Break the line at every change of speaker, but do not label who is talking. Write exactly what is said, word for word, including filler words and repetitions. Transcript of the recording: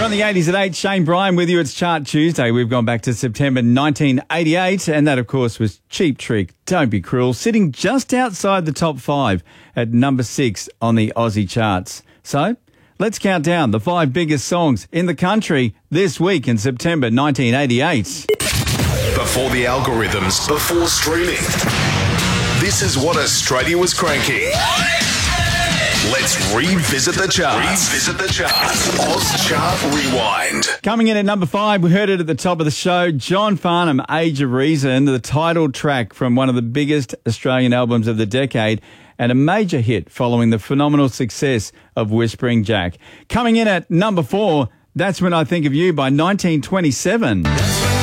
From the eighties at eight, Shane Bryan with you. It's Chart Tuesday. We've gone back to September nineteen eighty-eight, and that, of course, was Cheap Trick, Don't Be Cruel, sitting just outside the top five at number six on the Aussie charts. So, let's count down the five biggest songs in the country this week in September nineteen eighty-eight.
Before the algorithms, before streaming, this is what Australia was cranking. Let's revisit the charts. Revisit the charts. Oz Chart Rewind.
Coming in at number five, we heard it at the top of the show, John Farnham, Age of Reason, the title track from one of the biggest Australian albums of the decade, and a major hit following the phenomenal success of Whispering Jack. Coming in at number four, That's When I Think of You by nineteen twenty-seven.